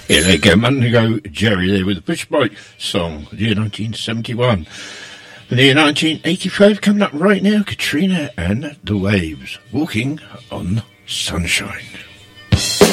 Here they go, Mundigo Jerry there with the Push Bike song, the year 1971. And the year 1985 coming up right now, Katrina and the Waves, Walking on Sunshine.